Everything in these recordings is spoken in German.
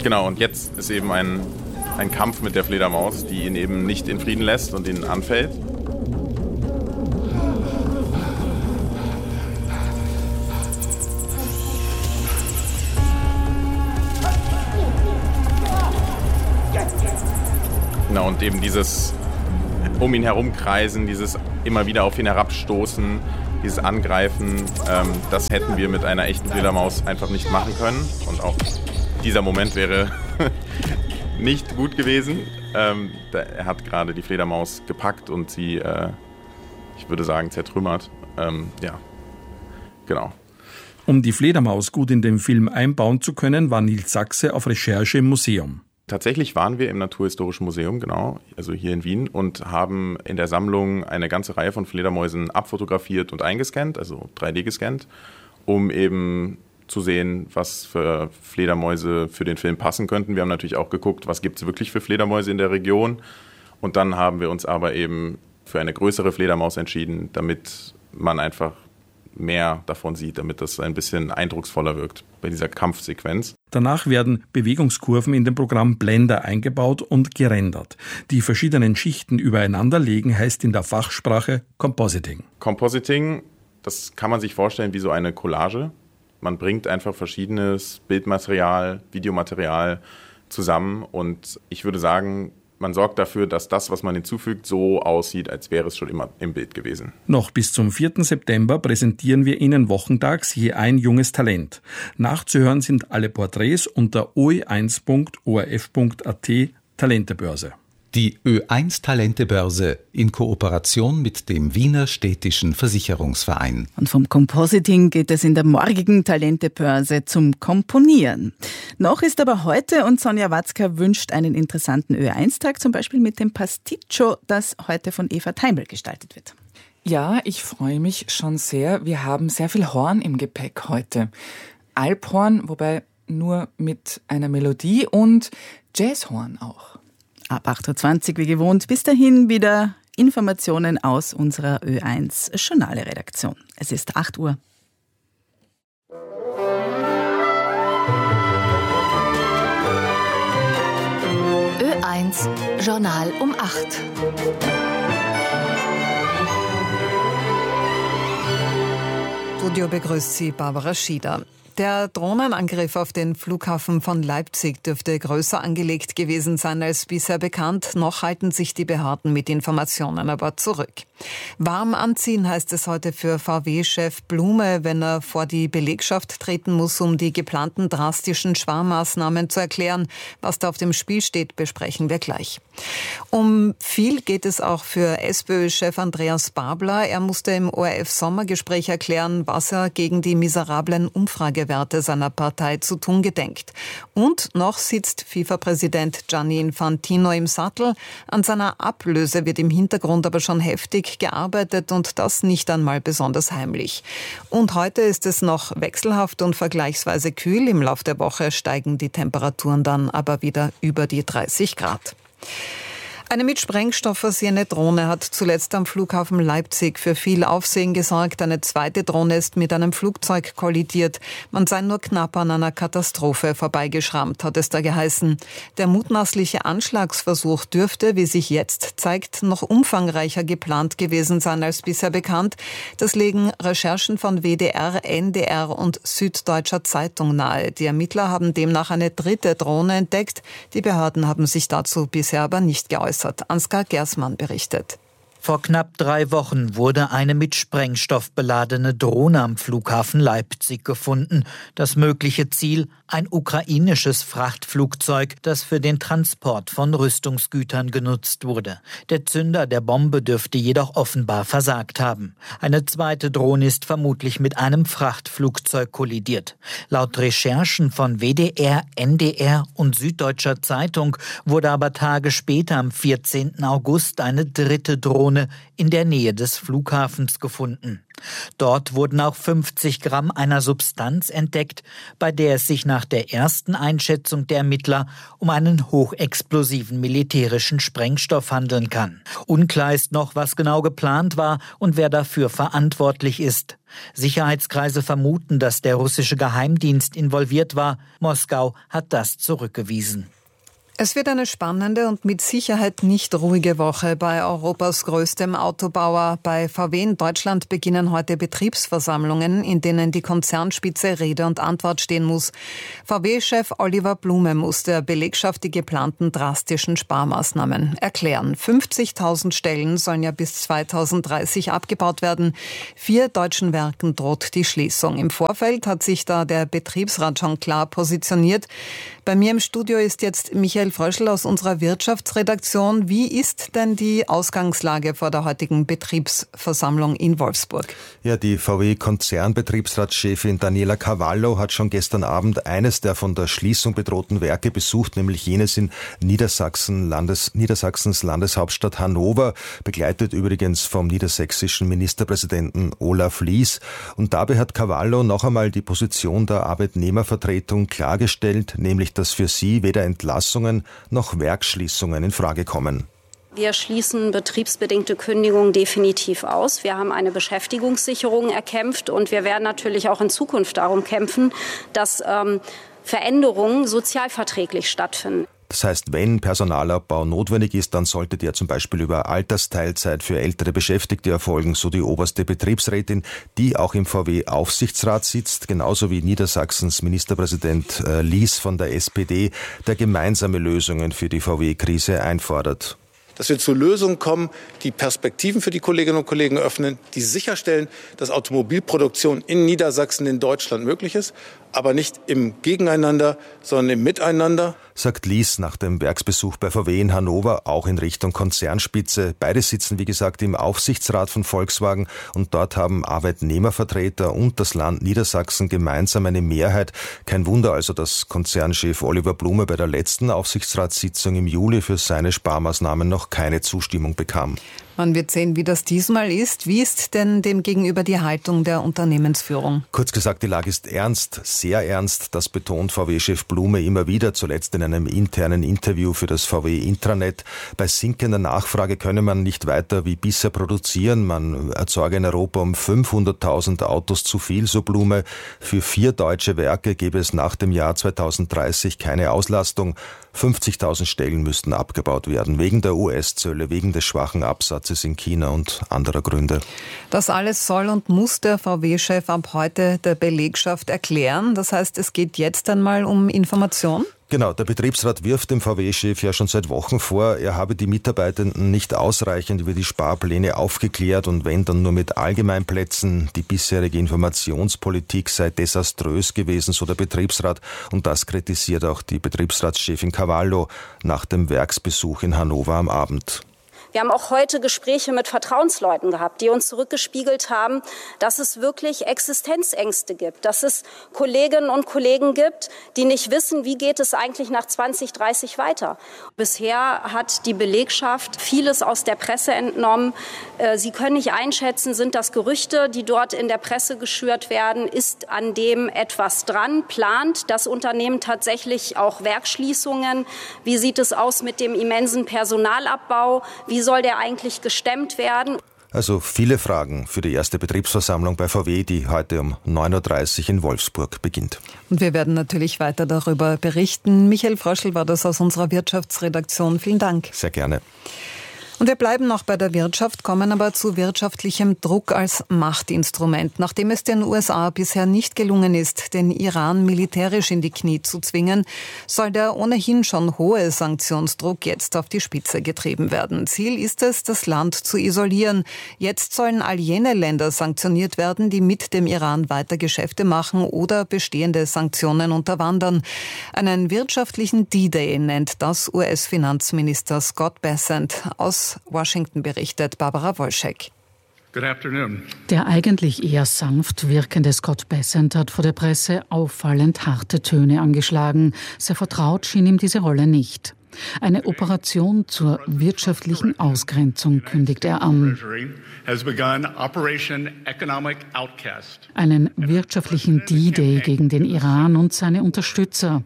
Genau, und jetzt ist eben ein Kampf mit der Fledermaus, die ihn eben nicht in Frieden lässt und ihn anfällt. Genau, und eben dieses um ihn herumkreisen, dieses immer wieder auf ihn herabstoßen, dieses Angreifen, das hätten wir mit einer echten Fledermaus einfach nicht machen können. Und auch dieser Moment wäre nicht gut gewesen. Er hat gerade die Fledermaus gepackt und sie, ich würde sagen, zertrümmert. Ja, genau. Um die Fledermaus gut in den Film einbauen zu können, war Nils Sachse auf Recherche im Museum. Tatsächlich waren wir im Naturhistorischen Museum, genau, also hier in Wien, und haben in der Sammlung eine ganze Reihe von Fledermäusen abfotografiert und eingescannt, also 3D gescannt, um eben zu sehen, was für Fledermäuse für den Film passen könnten. Wir haben natürlich auch geguckt, was gibt es wirklich für Fledermäuse in der Region. Und dann haben wir uns aber eben für eine größere Fledermaus entschieden, damit man einfach mehr davon sieht, damit das ein bisschen eindrucksvoller wirkt bei dieser Kampfsequenz. Danach werden Bewegungskurven in dem Programm Blender eingebaut und gerendert. Die verschiedenen Schichten übereinander legen heißt in der Fachsprache Compositing. Compositing, das kann man sich vorstellen wie so eine Collage. Man bringt einfach verschiedenes Bildmaterial, Videomaterial zusammen und ich würde sagen, man sorgt dafür, dass das, was man hinzufügt, so aussieht, als wäre es schon immer im Bild gewesen. Noch bis zum 4. September präsentieren wir Ihnen wochentags je ein junges Talent. Nachzuhören sind alle Porträts unter oe1.orf.at Talentebörse. Die Ö1 Talentebörse in Kooperation mit dem Wiener Städtischen Versicherungsverein. Und vom Compositing geht es in der morgigen Talentebörse zum Komponieren. Noch ist aber heute und Sonja Watzka wünscht einen interessanten Ö1-Tag, zum Beispiel mit dem Pasticcio, das heute von Eva Teimel gestaltet wird. Ja, ich freue mich schon sehr. Wir haben sehr viel Horn im Gepäck heute. Alphorn, wobei nur mit einer Melodie und Jazzhorn auch. Ab 8.20 Uhr wie gewohnt. Bis dahin wieder Informationen aus unserer Ö1 Journale-Redaktion. Es ist 8 Uhr. Ö1 Journal um 8. Studio begrüßt Sie Barbara Schieder. Der Drohnenangriff auf den Flughafen von Leipzig dürfte größer angelegt gewesen sein als bisher bekannt. Noch halten sich die Behörden mit Informationen aber zurück. Warm anziehen heißt es heute für VW-Chef Blume, wenn er vor die Belegschaft treten muss, um die geplanten drastischen Sparmaßnahmen zu erklären. Was da auf dem Spiel steht, besprechen wir gleich. Um viel geht es auch für SPÖ-Chef Andreas Babler. Er musste im ORF-Sommergespräch erklären, was er gegen die miserablen Umfragewerte seiner Partei zu tun gedenkt. Und noch sitzt FIFA-Präsident Gianni Infantino im Sattel. An seiner Ablöse wird im Hintergrund aber schon heftig gearbeitet und das nicht einmal besonders heimlich. Und heute ist es noch wechselhaft und vergleichsweise kühl. Im Lauf der Woche steigen die Temperaturen dann aber wieder über die 30 Grad. Eine mit Sprengstoff versehene Drohne hat zuletzt am Flughafen Leipzig für viel Aufsehen gesorgt. Eine zweite Drohne ist mit einem Flugzeug kollidiert. Man sei nur knapp an einer Katastrophe vorbeigeschrammt, hat es da geheißen. Der mutmaßliche Anschlagsversuch dürfte, wie sich jetzt zeigt, noch umfangreicher geplant gewesen sein als bisher bekannt. Das legen Recherchen von WDR, NDR und Süddeutscher Zeitung nahe. Die Ermittler haben demnach eine dritte Drohne entdeckt. Die Behörden haben sich dazu bisher aber nicht geäußert. Ansgar Gersmann berichtet. Vor knapp 3 Wochen wurde eine mit Sprengstoff beladene Drohne am Flughafen Leipzig gefunden. Das mögliche Ziel: ein ukrainisches Frachtflugzeug, das für den Transport von Rüstungsgütern genutzt wurde. Der Zünder der Bombe dürfte jedoch offenbar versagt haben. Eine zweite Drohne ist vermutlich mit einem Frachtflugzeug kollidiert. Laut Recherchen von WDR, NDR und Süddeutscher Zeitung wurde aber Tage später, am 14. August, eine dritte Drohne Drohne in der Nähe des Flughafens gefunden. Dort wurden auch 50 Gramm einer Substanz entdeckt, bei der es sich nach der ersten Einschätzung der Ermittler um einen hochexplosiven militärischen Sprengstoff handeln kann. Unklar ist noch, was genau geplant war und wer dafür verantwortlich ist. Sicherheitskreise vermuten, dass der russische Geheimdienst involviert war. Moskau hat das zurückgewiesen. Es wird eine spannende und mit Sicherheit nicht ruhige Woche bei Europas größtem Autobauer. Bei VW in Deutschland beginnen heute Betriebsversammlungen, in denen die Konzernspitze Rede und Antwort stehen muss. VW-Chef Oliver Blume muss der Belegschaft die geplanten drastischen Sparmaßnahmen erklären. 50.000 Stellen sollen ja bis 2030 abgebaut werden. 4 deutschen Werken droht die Schließung. Im Vorfeld hat sich da der Betriebsrat schon klar positioniert. Bei mir im Studio ist jetzt Michael Fröschl aus unserer Wirtschaftsredaktion. Wie ist denn die Ausgangslage vor der heutigen Betriebsversammlung in Wolfsburg? Ja, die VW-Konzernbetriebsratschefin Daniela Cavallo hat schon gestern Abend eines der von der Schließung bedrohten Werke besucht, nämlich jenes in Niedersachsens Landeshauptstadt Hannover, begleitet übrigens vom niedersächsischen Ministerpräsidenten Olaf Lies. Und dabei hat Cavallo noch einmal die Position der Arbeitnehmervertretung klargestellt, nämlich dass für sie weder Entlassungen noch Werksschließungen in Frage kommen. Wir schließen betriebsbedingte Kündigungen definitiv aus. Wir haben eine Beschäftigungssicherung erkämpft und wir werden natürlich auch in Zukunft darum kämpfen, dass Veränderungen sozialverträglich stattfinden. Das heißt, wenn Personalabbau notwendig ist, dann sollte der zum Beispiel über Altersteilzeit für ältere Beschäftigte erfolgen, so die oberste Betriebsrätin, die auch im VW-Aufsichtsrat sitzt, genauso wie Niedersachsens Ministerpräsident Lies von der SPD, der gemeinsame Lösungen für die VW-Krise einfordert. Dass wir zu Lösungen kommen, die Perspektiven für die Kolleginnen und Kollegen öffnen, die sicherstellen, dass Automobilproduktion in Niedersachsen, in Deutschland möglich ist, aber nicht im Gegeneinander, sondern im Miteinander. Sagt Lies nach dem Werksbesuch bei VW in Hannover, auch in Richtung Konzernspitze. Beide sitzen, wie gesagt, im Aufsichtsrat von Volkswagen und dort haben Arbeitnehmervertreter und das Land Niedersachsen gemeinsam eine Mehrheit. Kein Wunder also, dass Konzernchef Oliver Blume bei der letzten Aufsichtsratssitzung im Juli für seine Sparmaßnahmen noch keine Zustimmung bekam. Man wird sehen, wie das diesmal ist. Wie ist denn demgegenüber die Haltung der Unternehmensführung? Kurz gesagt, die Lage ist ernst, sehr ernst. Das betont VW-Chef Blume immer wieder, zuletzt in einem internen Interview für das VW-Intranet. Bei sinkender Nachfrage könne man nicht weiter wie bisher produzieren. Man erzeuge in Europa um 500.000 Autos zu viel, so Blume. Für 4 deutsche Werke gäbe es nach dem Jahr 2030 keine Auslastung. 50.000 Stellen müssten abgebaut werden, wegen der US-Zölle, wegen des schwachen Absatzes in China und anderer Gründe. Das alles soll und muss der VW-Chef ab heute der Belegschaft erklären. Das heißt, es geht jetzt einmal um Information? Genau, der Betriebsrat wirft dem VW-Chef ja schon seit Wochen vor, er habe die Mitarbeitenden nicht ausreichend über die Sparpläne aufgeklärt und wenn dann nur mit Allgemeinplätzen. Die bisherige Informationspolitik sei desaströs gewesen, so der Betriebsrat. Und das kritisiert auch die Betriebsratschefin Cavallo nach dem Werksbesuch in Hannover am Abend. Wir haben auch heute Gespräche mit Vertrauensleuten gehabt, die uns zurückgespiegelt haben, dass es wirklich Existenzängste gibt, dass es Kolleginnen und Kollegen gibt, die nicht wissen, wie geht es eigentlich nach 2030 weiter. Bisher hat die Belegschaft vieles aus der Presse entnommen. Sie können nicht einschätzen, sind das Gerüchte, die dort in der Presse geschürt werden, ist an dem etwas dran, plant das Unternehmen tatsächlich auch Werksschließungen? Wie sieht es aus mit dem immensen Personalabbau? Wie soll der eigentlich gestemmt werden? Also viele Fragen für die erste Betriebsversammlung bei VW, die heute um 9.30 Uhr in Wolfsburg beginnt. Und wir werden natürlich weiter darüber berichten. Michael Fröschl war das aus unserer Wirtschaftsredaktion. Vielen Dank. Sehr gerne. Und wir bleiben noch bei der Wirtschaft, kommen aber zu wirtschaftlichem Druck als Machtinstrument. Nachdem es den USA bisher nicht gelungen ist, den Iran militärisch in die Knie zu zwingen, soll der ohnehin schon hohe Sanktionsdruck jetzt auf die Spitze getrieben werden. Ziel ist es, das Land zu isolieren. Jetzt sollen all jene Länder sanktioniert werden, die mit dem Iran weiter Geschäfte machen oder bestehende Sanktionen unterwandern. Einen wirtschaftlichen D-Day nennt das US-Finanzminister Scott Bessent. Aus Washington berichtet Barbara Wolschek. Good afternoon. Der eigentlich eher sanft wirkende Scott Bessent hat vor der Presse auffallend harte Töne angeschlagen. Sehr vertraut schien ihm diese Rolle nicht. Eine Operation zur wirtschaftlichen Ausgrenzung kündigt er an. Einen wirtschaftlichen D-Day gegen den Iran und seine Unterstützer.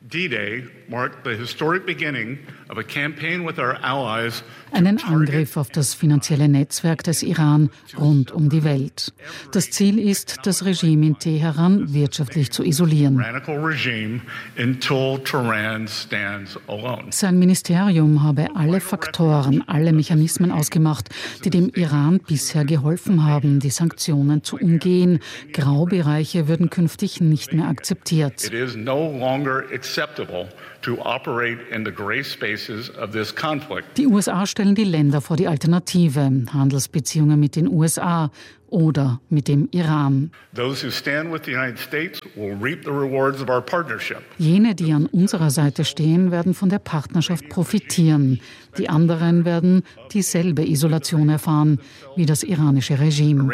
Einen Angriff auf das finanzielle Netzwerk des Iran rund um die Welt. Das Ziel ist, das Regime in Teheran wirtschaftlich zu isolieren. Sein Ministerium habe alle Faktoren, alle Mechanismen ausgemacht, die dem Iran bisher geholfen haben, die Sanktionen zu umgehen. Graubereiche würden künftig nicht mehr akzeptiert. Die USA stellen die Länder vor die Alternative, Handelsbeziehungen mit den USA oder mit dem Iran. Jene, die an unserer Seite stehen, werden von der Partnerschaft profitieren. Die anderen werden dieselbe Isolation erfahren wie das iranische Regime.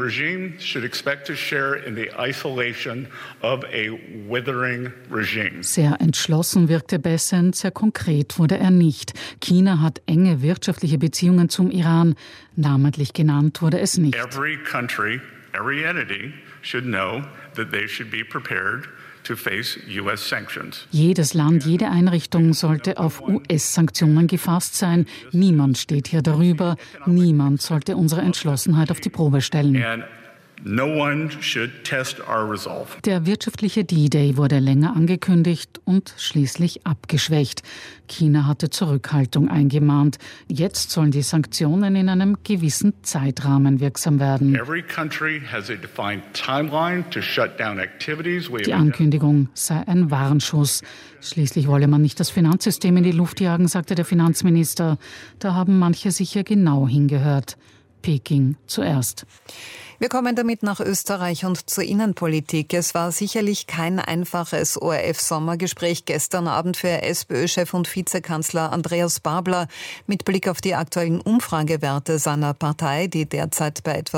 Sehr entschlossen wirkte Bessent, sehr konkret wurde er nicht. China hat enge wirtschaftliche Beziehungen zum Iran, namentlich genannt wurde es nicht. Every country, every entity should know that they should be prepared to face US sanctions. Jedes Land, jede Einrichtung sollte auf US-Sanktionen gefasst sein. Niemand steht hier darüber. Niemand sollte unsere Entschlossenheit auf die Probe stellen. No one should test our resolve. Der wirtschaftliche D-Day wurde länger angekündigt und schließlich abgeschwächt. China hatte Zurückhaltung eingemahnt. Jetzt sollen die Sanktionen in einem gewissen Zeitrahmen wirksam werden. Die Ankündigung sei ein Warnschuss. Schließlich wolle man nicht das Finanzsystem in die Luft jagen, sagte der Finanzminister. Da haben manche sicher genau hingehört. Peking zuerst. Wir kommen damit nach Österreich und zur Innenpolitik. Es war sicherlich kein einfaches ORF-Sommergespräch gestern Abend für SPÖ-Chef und Vizekanzler Andreas Babler mit Blick auf die aktuellen Umfragewerte seiner Partei, die derzeit bei etwa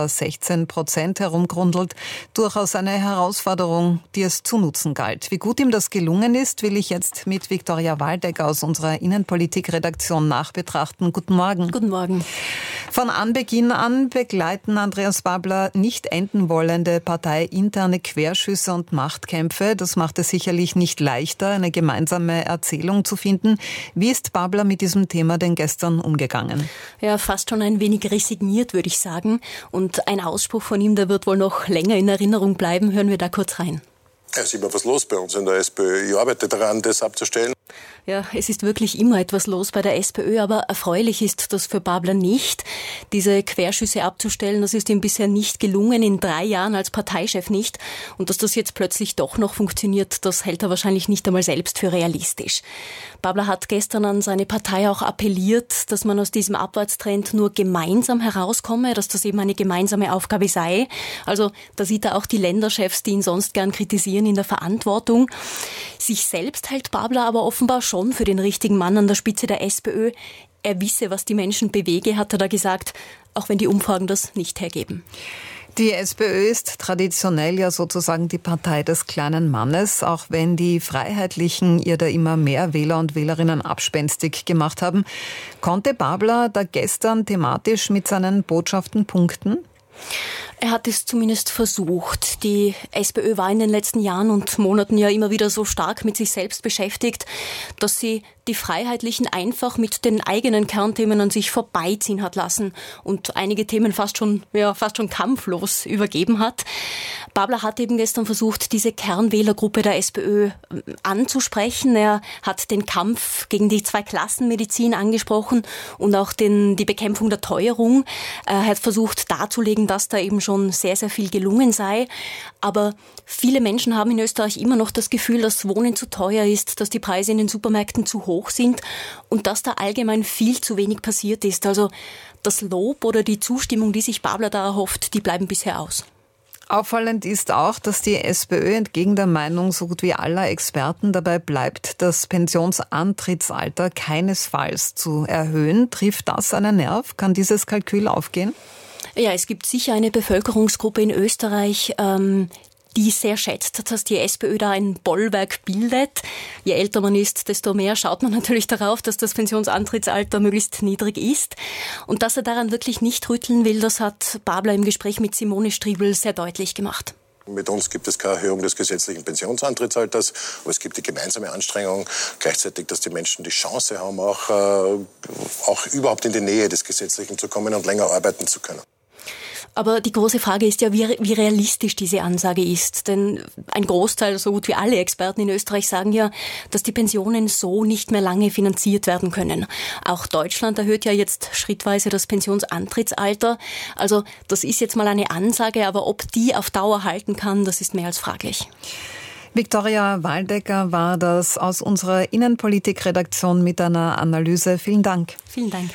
16% herumgrundelt. Durchaus eine Herausforderung, die es zu nutzen galt. Wie gut ihm das gelungen ist, will ich jetzt mit Viktoria Waldeck aus unserer Innenpolitik-Redaktion nachbetrachten. Guten Morgen. Guten Morgen. Von Anbeginn an begleiten Andreas Babler nicht enden wollende parteiinterne Querschüsse und Machtkämpfe. Das macht es sicherlich nicht leichter, eine gemeinsame Erzählung zu finden. Wie ist Babler mit diesem Thema denn gestern umgegangen? Ja, fast schon ein wenig resigniert, würde ich sagen. Und ein Ausspruch von ihm, der wird wohl noch länger in Erinnerung bleiben. Hören wir da kurz rein. Es ist immer was los bei uns in der SPÖ. Ich arbeite daran, das abzustellen. Ja, es ist wirklich immer etwas los bei der SPÖ, aber erfreulich ist das für Babler nicht. Diese Querschüsse abzustellen, das ist ihm bisher nicht gelungen, in 3 Jahren als Parteichef nicht. Und dass das jetzt plötzlich doch noch funktioniert, das hält er wahrscheinlich nicht einmal selbst für realistisch. Babler hat gestern an seine Partei auch appelliert, dass man aus diesem Abwärtstrend nur gemeinsam herauskomme, dass das eben eine gemeinsame Aufgabe sei. Also da sieht er auch die Länderchefs, die ihn sonst gern kritisieren, in der Verantwortung. Sich selbst hält Babler aber offenbar schon für den richtigen Mann an der Spitze der SPÖ. Er wisse, was die Menschen bewege, hat er da gesagt, auch wenn die Umfragen das nicht hergeben. Die SPÖ ist traditionell ja sozusagen die Partei des kleinen Mannes, auch wenn die Freiheitlichen ihr da immer mehr Wähler und Wählerinnen abspenstig gemacht haben. Konnte Babler da gestern thematisch mit seinen Botschaften punkten? Er hat es zumindest versucht. Die SPÖ war in den letzten Jahren und Monaten ja immer wieder so stark mit sich selbst beschäftigt, dass sie die Freiheitlichen einfach mit den eigenen Kernthemen an sich vorbeiziehen hat lassen und einige Themen fast schon kampflos übergeben hat. Babler hat eben gestern versucht, diese Kernwählergruppe der SPÖ anzusprechen. Er hat den Kampf gegen die Zweiklassenmedizin angesprochen und auch die Bekämpfung der Teuerung. Er hat versucht darzulegen, dass da eben schon sehr, sehr viel gelungen sei. Aber viele Menschen haben in Österreich immer noch das Gefühl, dass Wohnen zu teuer ist, dass die Preise in den Supermärkten zu hoch sind und dass da allgemein viel zu wenig passiert ist. Also das Lob oder die Zustimmung, die sich Babler da erhofft, die bleiben bisher aus. Auffallend ist auch, dass die SPÖ entgegen der Meinung so gut wie aller Experten dabei bleibt, das Pensionsantrittsalter keinesfalls zu erhöhen. Trifft das einen Nerv? Kann dieses Kalkül aufgehen? Ja, es gibt sicher eine Bevölkerungsgruppe in Österreich, die sehr schätzt, dass die SPÖ da ein Bollwerk bildet. Je älter man ist, desto mehr schaut man natürlich darauf, dass das Pensionsantrittsalter möglichst niedrig ist. Und dass er daran wirklich nicht rütteln will, das hat Babler im Gespräch mit Simone Striebel sehr deutlich gemacht. Mit uns gibt es keine Erhöhung des gesetzlichen Pensionsantrittsalters, aber es gibt die gemeinsame Anstrengung gleichzeitig, dass die Menschen die Chance haben, auch überhaupt in die Nähe des Gesetzlichen zu kommen und länger arbeiten zu können. Aber die große Frage ist ja, wie realistisch diese Ansage ist. Denn ein Großteil, so gut wie alle Experten in Österreich sagen ja, dass die Pensionen so nicht mehr lange finanziert werden können. Auch Deutschland erhöht ja jetzt schrittweise das Pensionsantrittsalter. Also das ist jetzt mal eine Ansage, aber ob die auf Dauer halten kann, das ist mehr als fraglich. Viktoria Waldecker war das aus unserer Innenpolitik-Redaktion mit einer Analyse. Vielen Dank. Vielen Dank.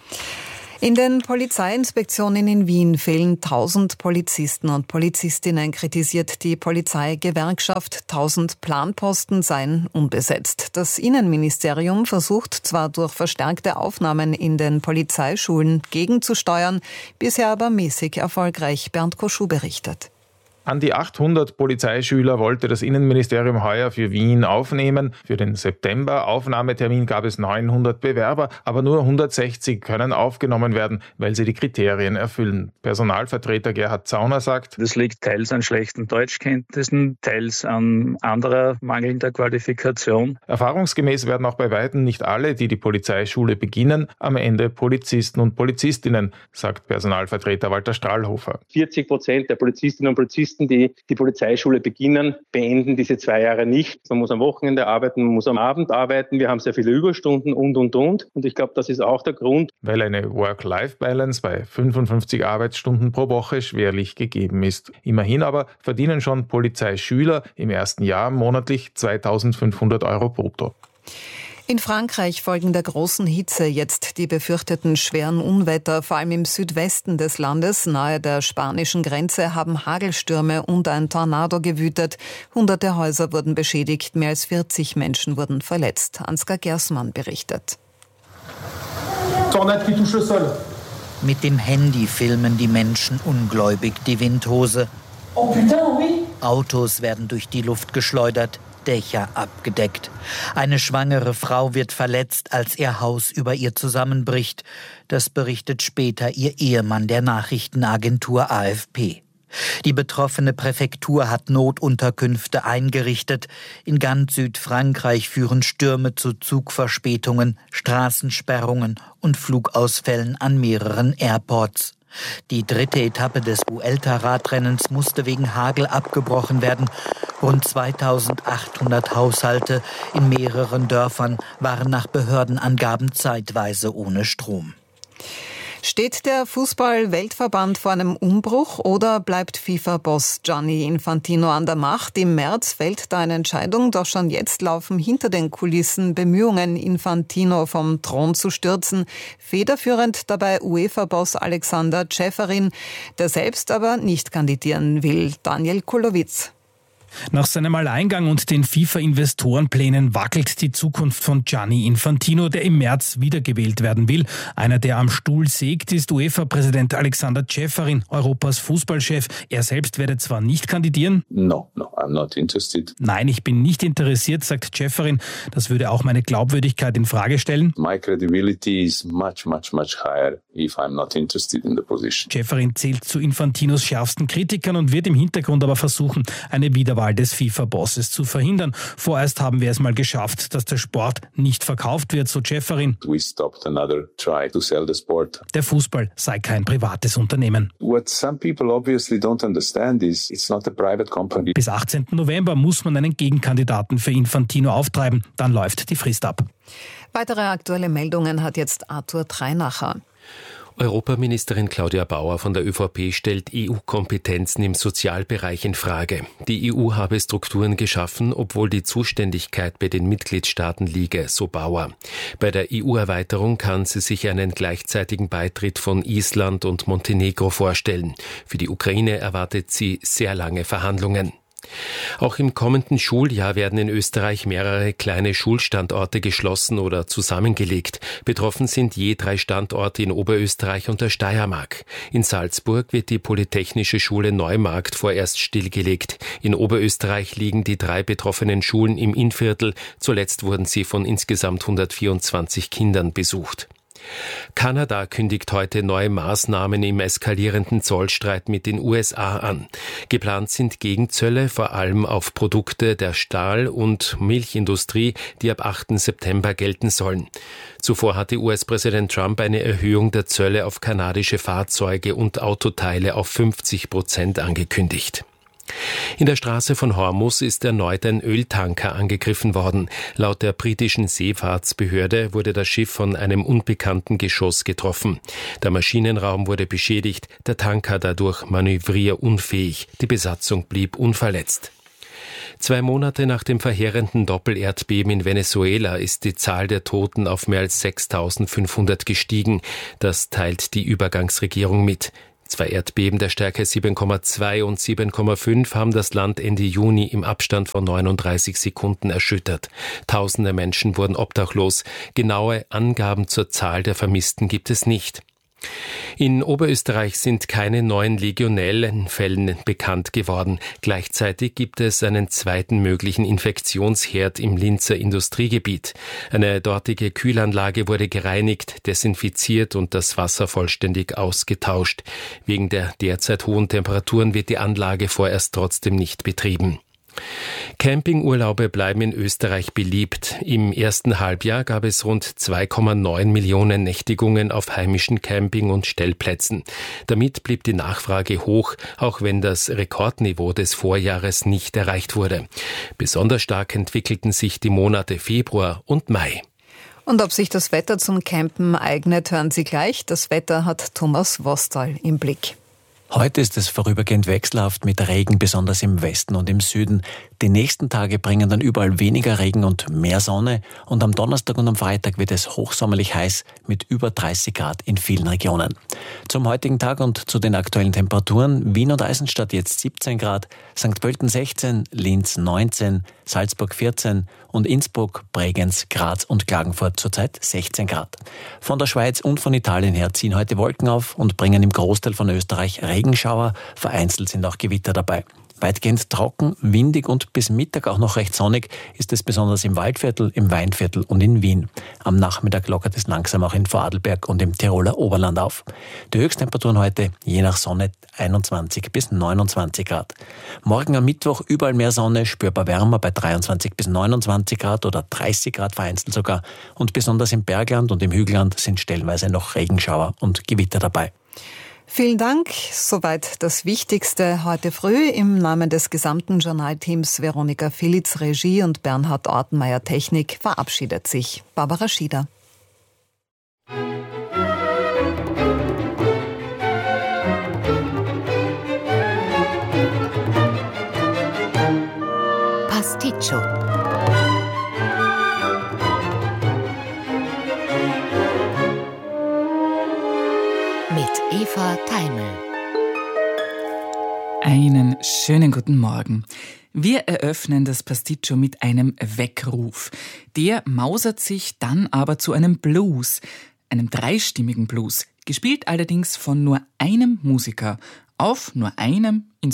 In den Polizeiinspektionen in Wien fehlen 1000 Polizisten und Polizistinnen, kritisiert die Polizeigewerkschaft. 1000 Planposten seien unbesetzt. Das Innenministerium versucht zwar durch verstärkte Aufnahmen in den Polizeischulen gegenzusteuern, bisher aber mäßig erfolgreich. Bernd Koschuh berichtet. An die 800 Polizeischüler wollte das Innenministerium heuer für Wien aufnehmen. Für den September-Aufnahmetermin gab es 900 Bewerber, aber nur 160 können aufgenommen werden, weil sie die Kriterien erfüllen. Personalvertreter Gerhard Zauner sagt: Das liegt teils an schlechten Deutschkenntnissen, teils an anderer mangelnder Qualifikation. Erfahrungsgemäß werden auch bei weitem nicht alle, die die Polizeischule beginnen, am Ende Polizisten und Polizistinnen, sagt Personalvertreter Walter Strahlhofer. 40% der Polizistinnen und Polizisten, die die Polizeischule beginnen, beenden diese 2 Jahre nicht. Man muss am Wochenende arbeiten, man muss am Abend arbeiten. Wir haben sehr viele Überstunden und. Und ich glaube, das ist auch der Grund. Weil eine Work-Life-Balance bei 55 Arbeitsstunden pro Woche schwerlich gegeben ist. Immerhin aber verdienen schon Polizeischüler im ersten Jahr monatlich 2.500 € brutto. In Frankreich folgen der großen Hitze jetzt die befürchteten schweren Unwetter. Vor allem im Südwesten des Landes, nahe der spanischen Grenze, haben Hagelstürme und ein Tornado gewütet. Hunderte Häuser wurden beschädigt, mehr als 40 Menschen wurden verletzt. Ansgar Gersmann berichtet. Mit dem Handy filmen die Menschen ungläubig die Windhose. Autos werden durch die Luft geschleudert. Dächer abgedeckt. Eine schwangere Frau wird verletzt, als ihr Haus über ihr zusammenbricht. Das berichtet später ihr Ehemann der Nachrichtenagentur AFP. Die betroffene Präfektur hat Notunterkünfte eingerichtet. In ganz Südfrankreich führen Stürme zu Zugverspätungen, Straßensperrungen und Flugausfällen an mehreren Airports. Die 3. Etappe des Vuelta-Radrennens musste wegen Hagel abgebrochen werden. Rund 2800 Haushalte in mehreren Dörfern waren nach Behördenangaben zeitweise ohne Strom. Steht der Fußball-Weltverband vor einem Umbruch oder bleibt FIFA-Boss Gianni Infantino an der Macht? Im März fällt da eine Entscheidung, doch schon jetzt laufen hinter den Kulissen Bemühungen, Infantino vom Thron zu stürzen. Federführend dabei UEFA-Boss Alexander Ceferin, der selbst aber nicht kandidieren will. Daniel Kulowitz. Nach seinem Alleingang und den FIFA-Investorenplänen wackelt die Zukunft von Gianni Infantino, der im März wiedergewählt werden will. Einer, der am Stuhl sägt, ist UEFA-Präsident Alexander Ceferin, Europas Fußballchef. Er selbst werde zwar nicht kandidieren. No, I'm not interested. Nein, ich bin nicht interessiert, sagt Ceferin. Das würde auch meine Glaubwürdigkeit in Frage stellen. My credibility is much higher if I'm not interested in the position. Ceferin zählt zu Infantinos schärfsten Kritikern und wird im Hintergrund aber versuchen, eine Wiederwahl des FIFA-Bosses zu verhindern. Vorerst haben wir es mal geschafft, dass der Sport nicht verkauft wird, so Ceferin. We stopped another try to sell the sport. Der Fußball sei kein privates Unternehmen. What some people obviously don't understand is it's not a private company. Bis 18. November muss man einen Gegenkandidaten für Infantino auftreiben. Dann läuft die Frist ab. Weitere aktuelle Meldungen hat jetzt Arthur Treinacher. Europaministerin Claudia Bauer von der ÖVP stellt EU-Kompetenzen im Sozialbereich in Frage. Die EU habe Strukturen geschaffen, obwohl die Zuständigkeit bei den Mitgliedstaaten liege, so Bauer. Bei der EU-Erweiterung kann sie sich einen gleichzeitigen Beitritt von Island und Montenegro vorstellen. Für die Ukraine erwartet sie sehr lange Verhandlungen. Auch im kommenden Schuljahr werden in Österreich mehrere kleine Schulstandorte geschlossen oder zusammengelegt. Betroffen sind je 3 Standorte in Oberösterreich und der Steiermark. In Salzburg wird die Polytechnische Schule Neumarkt vorerst stillgelegt. In Oberösterreich liegen die 3 betroffenen Schulen im Innviertel. Zuletzt wurden sie von insgesamt 124 Kindern besucht. Kanada kündigt heute neue Maßnahmen im eskalierenden Zollstreit mit den USA an. Geplant sind Gegenzölle vor allem auf Produkte der Stahl- und Milchindustrie, die ab 8. September gelten sollen. Zuvor hatte US-Präsident Trump eine Erhöhung der Zölle auf kanadische Fahrzeuge und Autoteile auf 50% angekündigt. In der Straße von Hormuz ist erneut ein Öltanker angegriffen worden. Laut der britischen Seefahrtsbehörde wurde das Schiff von einem unbekannten Geschoss getroffen. Der Maschinenraum wurde beschädigt, der Tanker dadurch manövrierunfähig. Die Besatzung blieb unverletzt. 2 Monate nach dem verheerenden Doppelerdbeben in Venezuela ist die Zahl der Toten auf mehr als 6.500 gestiegen. Das teilt die Übergangsregierung mit. 2 Erdbeben der Stärke 7,2 und 7,5 haben das Land Ende Juni im Abstand von 39 Sekunden erschüttert. Tausende Menschen wurden obdachlos. Genaue Angaben zur Zahl der Vermissten gibt es nicht. In Oberösterreich sind keine neuen Legionellenfällen bekannt geworden. Gleichzeitig gibt es einen zweiten möglichen Infektionsherd im Linzer Industriegebiet. Eine dortige Kühlanlage wurde gereinigt, desinfiziert und das Wasser vollständig ausgetauscht. Wegen der derzeit hohen Temperaturen wird die Anlage vorerst trotzdem nicht betrieben. Campingurlaube bleiben in Österreich beliebt. Im ersten Halbjahr gab es rund 2,9 Millionen Nächtigungen auf heimischen Camping- und Stellplätzen. Damit blieb die Nachfrage hoch, auch wenn das Rekordniveau des Vorjahres nicht erreicht wurde. Besonders stark entwickelten sich die Monate Februar und Mai. Und ob sich das Wetter zum Campen eignet, hören Sie gleich. Das Wetter hat Thomas Wostal im Blick. Heute ist es vorübergehend wechselhaft mit Regen, besonders im Westen und im Süden. Die nächsten Tage bringen dann überall weniger Regen und mehr Sonne. Und am Donnerstag und am Freitag wird es hochsommerlich heiß mit über 30 Grad in vielen Regionen. Zum heutigen Tag und zu den aktuellen Temperaturen: Wien und Eisenstadt jetzt 17 Grad, St. Pölten 16, Linz 19, Salzburg 14 und Innsbruck, Bregenz, Graz und Klagenfurt zurzeit 16 Grad. Von der Schweiz und von Italien her ziehen heute Wolken auf und bringen im Großteil von Österreich Regenschauer, vereinzelt sind auch Gewitter dabei. Weitgehend trocken, windig und bis Mittag auch noch recht sonnig ist es besonders im Waldviertel, im Weinviertel und in Wien. Am Nachmittag lockert es langsam auch in Vorarlberg und im Tiroler Oberland auf. Die Höchsttemperaturen heute je nach Sonne 21 bis 29 Grad. Morgen am Mittwoch überall mehr Sonne, spürbar wärmer bei 23 bis 29 Grad oder 30 Grad vereinzelt sogar. Und besonders im Bergland und im Hügelland sind stellenweise noch Regenschauer und Gewitter dabei. Vielen Dank. Soweit das Wichtigste heute früh. Im Namen des gesamten Journalteams Veronika Filitz, Regie und Bernhard Ortenmeier, Technik, verabschiedet sich Barbara Schieder. Pasticcio. Mit Eva Teimel. Einen schönen guten Morgen. Wir eröffnen das Pasticcio mit einem Weckruf. Der mausert sich dann aber zu einem Blues, einem dreistimmigen Blues, gespielt allerdings von nur einem Musiker, auf nur einem